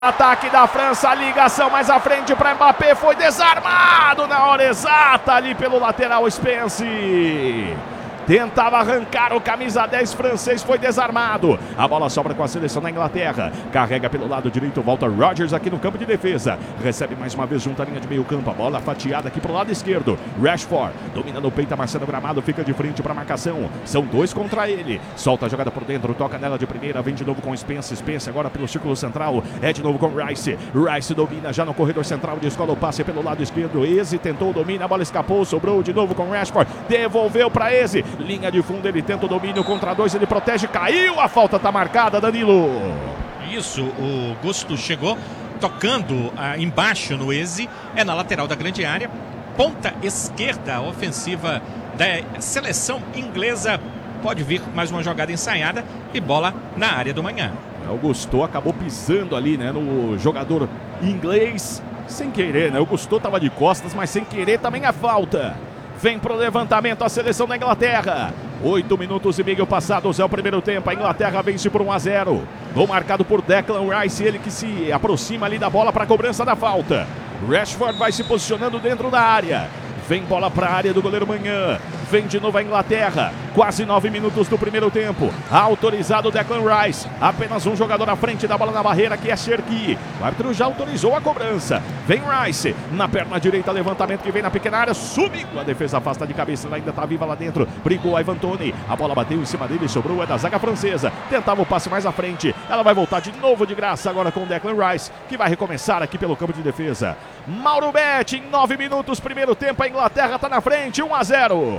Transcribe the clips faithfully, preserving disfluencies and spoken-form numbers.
Ataque da França, a ligação mais à frente para Mbappé, foi desarmado na hora exata ali pelo lateral Spence. Tentava arrancar o camisa dez francês, foi desarmado. A bola sobra com a seleção da Inglaterra. Carrega pelo lado direito, volta Rodgers aqui no campo de defesa. Recebe mais uma vez junto à linha de meio campo. A bola fatiada aqui pro lado esquerdo. Rashford domina no peito, amassando o gramado, fica de frente para a marcação. São dois contra ele. Solta a jogada por dentro, toca nela de primeira, vem de novo com Spence. Spence agora pelo círculo central. É de novo com Rice. Rice domina já no corredor central, descola o passe pelo lado esquerdo. Eze tentou o domínio, a bola escapou, sobrou de novo com Rashford. Devolveu para Eze. Linha de fundo, ele tenta o domínio contra dois, ele protege, caiu, a falta tá marcada, Danilo. Isso, o Gusto chegou tocando ah, embaixo no Eze, é na lateral da grande área, ponta esquerda ofensiva da seleção inglesa. Pode vir mais uma jogada ensaiada e bola na área do Manhã. O Gusto acabou pisando ali, né, no jogador inglês, sem querer, né, o Gusto tava de costas, mas sem querer também a falta. Vem pro levantamento a seleção da Inglaterra. Oito minutos e meio passados é o primeiro tempo. A Inglaterra vence por um a zero. Gol marcado por Declan Rice, ele que se aproxima ali da bola para a cobrança da falta. Rashford vai se posicionando dentro da área. Vem bola para a área do goleiro Manhã. Vem de novo a Inglaterra. Quase nove minutos do primeiro tempo. Autorizado o Declan Rice. Apenas um jogador à frente da bola na barreira, que é Cherki. O árbitro já autorizou a cobrança. Vem Rice. Na perna direita, levantamento que vem na pequena área. Subiu. A defesa afasta de cabeça. Ela ainda está viva lá dentro. Brigou a Ivan Toney. A bola bateu em cima dele. Sobrou é da zaga francesa. Tentava o passe mais à frente. Ela vai voltar de novo de graça agora com o Declan Rice, que vai recomeçar aqui pelo campo de defesa. Mauro Betti, em nove minutos, primeiro tempo. A Inglaterra está na frente. um a zero.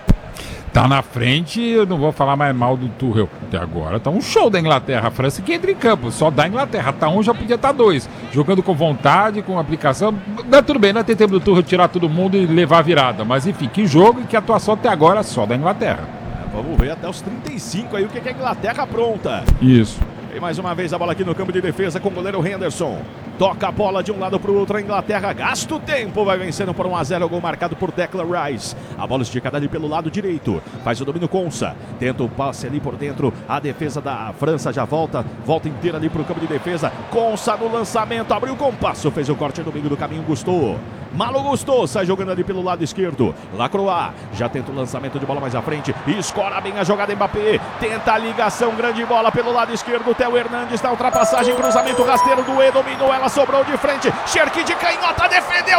Tá na frente, eu não vou falar mais mal do Tuchel. Até agora tá um show da Inglaterra. A França que entra em campo, só da Inglaterra. Tá um, já podia estar tá dois. Jogando com vontade, com aplicação. Não, tudo bem, não tem tempo do Tuchel tirar todo mundo e levar a virada. Mas enfim, que jogo e que atuação até agora só da Inglaterra. É, vamos ver até os trinta e cinco aí o que, que a Inglaterra apronta. Isso. E mais uma vez a bola aqui no campo de defesa com o goleiro Henderson. Toca a bola de um lado para o outro, a Inglaterra gasta o tempo, vai vencendo por um a zero, gol marcado por Declan Rice. A bola esticada ali pelo lado direito, faz o domínio Konsa, tenta o passe ali por dentro, a defesa da França já volta, volta inteira ali para o campo de defesa. Konsa no lançamento, abriu o compasso, fez o corte no meio do caminho, Gusto. Malo Gusto, sai jogando ali pelo lado esquerdo. Lacroix, já tenta o lançamento de bola mais à frente, escora bem a jogada Mbappé, tenta a ligação, grande bola pelo lado esquerdo, Theo Hernandes na ultrapassagem, cruzamento rasteiro do E, dominou, ela sobrou de frente, Cherki de canhota, defendeu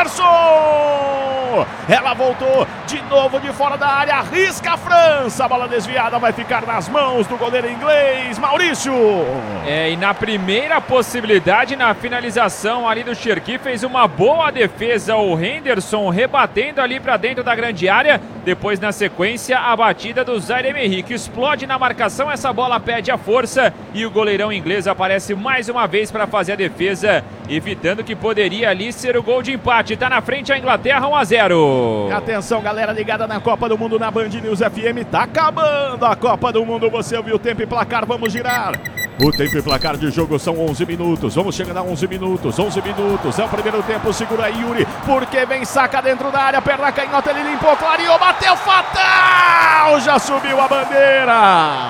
Henderson! Ela voltou de novo de fora da área, arrisca a França, a bola desviada vai ficar nas mãos do goleiro inglês, Maurício! É, e na primeira possibilidade, na finalização ali do Cherki, fez uma boa defesa. Defesa o Henderson rebatendo ali para dentro da grande área. Depois na sequência a batida do Zaire-Emery, que explode na marcação. Essa bola pede a força e o goleirão inglês aparece mais uma vez para fazer a defesa, evitando que poderia ali ser o gol de empate. Está na frente a Inglaterra, um a zero. Atenção galera ligada na Copa do Mundo na Band News F M. Tá acabando a Copa do Mundo. Você ouviu o tempo e placar, vamos girar. O tempo e placar de jogo são onze minutos. Vamos chegando a onze minutos. onze minutos. É o primeiro tempo. Segura aí, Yuri. Porque vem, saca dentro da área. Perna canhota. Ele limpou, clareou, bateu. Fatal! Já subiu a bandeira.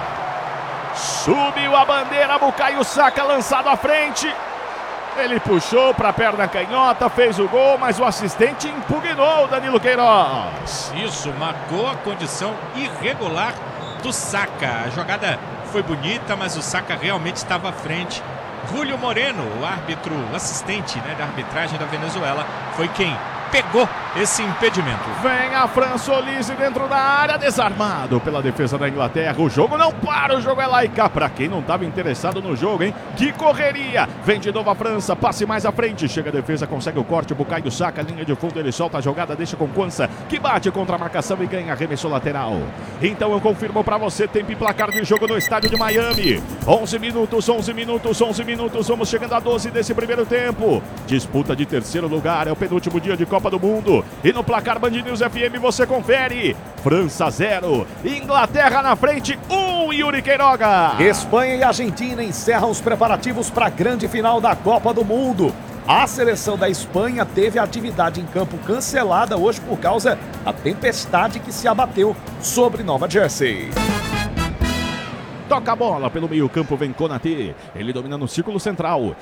Subiu a bandeira. Bukayo Saka lançado à frente. Ele puxou para a perna canhota. Fez o gol. Mas o assistente impugnou, Danilo Queiroz. Isso, marcou a condição irregular do Saka. A jogada foi bonita, mas o Saka realmente estava à frente. Julio Moreno, o árbitro, o assistente, né, da arbitragem da Venezuela, foi quem pegou esse impedimento. Vem a França, Olise dentro da área, desarmado pela defesa da Inglaterra. O jogo não para, o jogo é lá e cá. Pra quem não estava interessado no jogo, hein? Que correria! Vem de novo a França, passe mais à frente. Chega a defesa, consegue o corte, Bukayo Saka, linha de fundo, ele solta a jogada, deixa com Konsa, que bate contra a marcação e ganha arremesso lateral. Então eu confirmo pra você, tempo e placar de jogo no estádio de Miami. onze minutos, onze minutos, onze minutos, vamos chegando a doze desse primeiro tempo. Disputa de terceiro lugar, é o penúltimo dia de Copa do Mundo. E no placar Band News F M você confere. França zero, Inglaterra na frente um, Yuri Queiroga. Espanha e Argentina encerram os preparativos para a grande final da Copa do Mundo. A seleção da Espanha teve a atividade em campo cancelada hoje por causa da tempestade que se abateu sobre Nova Jersey. Toca a bola pelo meio campo, vem Konaté. Ele domina no círculo central.